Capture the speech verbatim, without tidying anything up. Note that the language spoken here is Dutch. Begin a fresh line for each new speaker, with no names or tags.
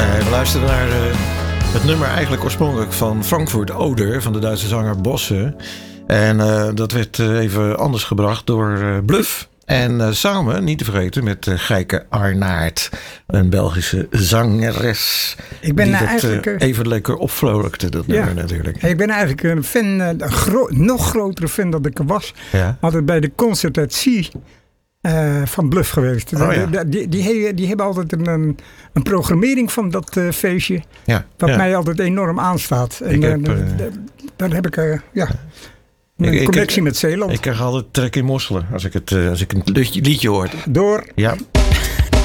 Uh, we luisteren naar uh, het nummer eigenlijk oorspronkelijk van Frankfurt Oder van de Duitse zanger Bosse. En uh, dat werd uh, even anders gebracht door uh, Bluff. En uh, samen, niet te vergeten, met uh, Gijke Arnaert, een Belgische zangeres.
Ik ben
die
nou
dat
eigenlijk,
uh, even lekker opvrolijkte, dat
ja, nummer
natuurlijk.
Ik ben eigenlijk een fan, een gro- nog grotere fan dan ik er was.
Ja.
Altijd bij de Concert at Sea uh, van Bluff geweest.
Oh, ja.
die, die, die, die, die hebben altijd een, een, een programmering van dat uh, feestje.
Ja.
Wat
ja.
mij altijd enorm aanstaat. En
ik
uh,
heb, uh,
daar heb ik... Uh, ja. Een
ik,
connectie
ik,
met Zeeland.
Ik krijg altijd trek in mosselen als ik, het, uh, als ik een liedje, liedje hoor.
Door.
Ja.